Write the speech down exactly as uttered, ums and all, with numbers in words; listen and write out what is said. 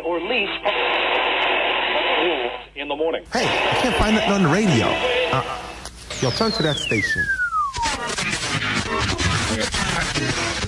or lease in the morning. Hey, I can't find nothing on the radio. Uh, yo, turn to that station.